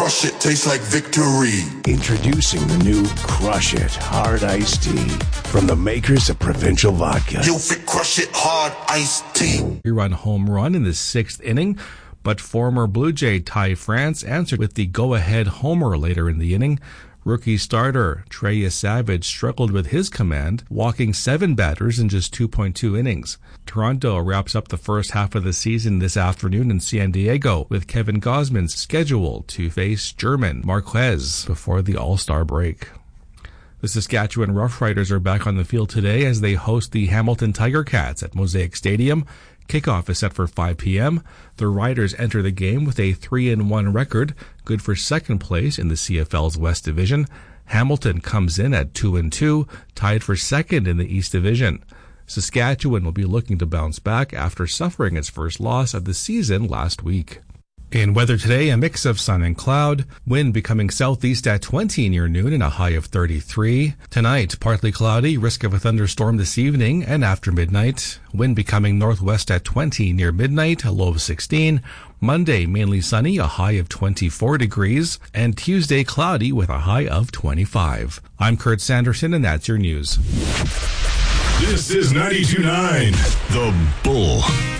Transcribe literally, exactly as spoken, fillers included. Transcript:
crush it, tastes like victory. Introducing the new Crush It Hard Iced Tea from the makers of Provincial Vodka. You fit Crush It Hard Iced Tea. Three-run home run in the sixth inning, but former Blue Jay Ty France answered with the go-ahead homer later in the inning. Rookie starter Trey Savage struggled with his command, walking seven batters in just two point two innings. Toronto wraps up the first half of the season this afternoon in San Diego, with Kevin Gausman scheduled to face German Marquez before the All-Star break. The Saskatchewan Roughriders are back on the field today as they host the Hamilton Tiger Cats at Mosaic Stadium. Kickoff is set for five p.m. The Riders enter the game with a three and one record, good for second place in the C F L's West Division. Hamilton comes in at two and two, tied for second in the East Division. Saskatchewan will be looking to bounce back after suffering its first loss of the season last week. In weather today, a mix of sun and cloud, wind becoming southeast at twenty near noon and a high of thirty-three. Tonight, partly cloudy, risk of a thunderstorm this evening and after midnight. Wind becoming northwest at twenty near midnight, a low of sixteen. Monday, mainly sunny, a high of twenty-four degrees. And Tuesday, cloudy with a high of twenty-five. I'm Kurt Sanderson, and that's your news. This is ninety-two point nine The Bull.